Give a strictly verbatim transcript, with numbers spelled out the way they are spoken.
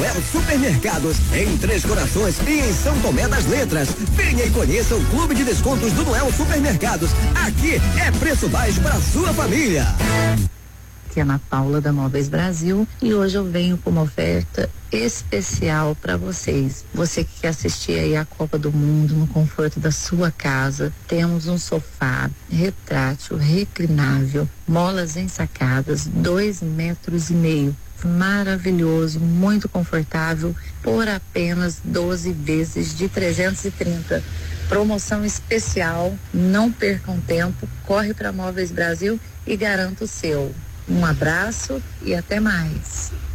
Noel Supermercados, em Três Corações e em São Tomé das Letras. Venha e conheça o Clube de Descontos do Noel Supermercados. Aqui é preço baixo para sua família. Aqui é a Ana Paula da Móveis Brasil e hoje eu venho com uma oferta especial para vocês. Você que quer assistir aí a Copa do Mundo no conforto da sua casa, temos um sofá retrátil, reclinável, molas ensacadas, dois metros e meio. Maravilhoso, muito confortável, por apenas doze vezes de trezentos e trinta. Promoção especial, não percam tempo, corre para Móveis Brasil e garanta o seu. Um abraço e até mais.